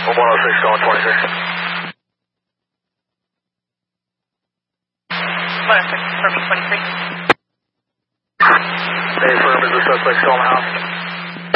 106 going 26. 106, confirming 26. Hey, firm, is the suspect still in the house?